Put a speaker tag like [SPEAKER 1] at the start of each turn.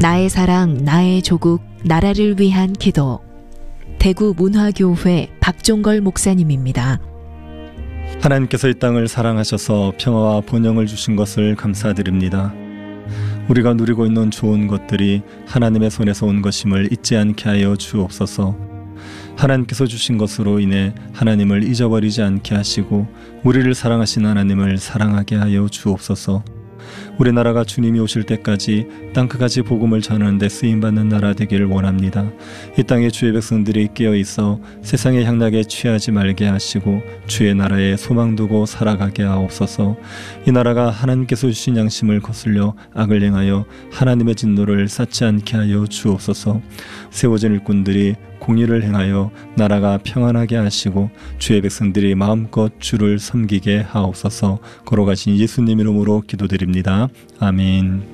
[SPEAKER 1] 나의 사랑, 나의 조국, 나라를 위한 기도. 대구 문화교회 박종걸 목사님입니다.
[SPEAKER 2] 하나님께서 이 땅을 사랑하셔서 평화와 번영을 주신 것을 감사드립니다. 우리가 누리고 있는 좋은 것들이 하나님의 손에서 온 것임을 잊지 않게 하여 주옵소서. 하나님께서 주신 것으로 인해 하나님을 잊어버리지 않게 하시고 우리를 사랑하신 하나님을 사랑하게 하여 주옵소서. 우리나라가 주님이 오실 때까지 땅끝까지 복음을 전하는 데 쓰임받는 나라 되기를 원합니다. 이 땅에 주의 백성들이 깨어있어 세상의 향락에 취하지 말게 하시고 주의 나라에 소망 두고 살아가게 하옵소서. 이 나라가 하나님께서 주신 양심을 거슬려 악을 행하여 하나님의 진노를 쌓지 않게 하여 주옵소서. 세워진 일꾼들이 공의를 행하여 나라가 평안하게 하시고 주의 백성들이 마음껏 주를 섬기게 하옵소서. 걸어가신 예수님 이름으로 기도드립니다. 아멘.